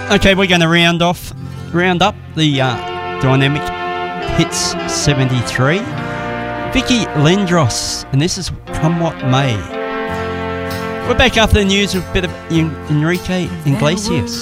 Okay, we're going to round up the Dynamic Hits 73. Vicky Lindros, and this is Come What May. We're back after the news with a bit of Enrique Iglesias.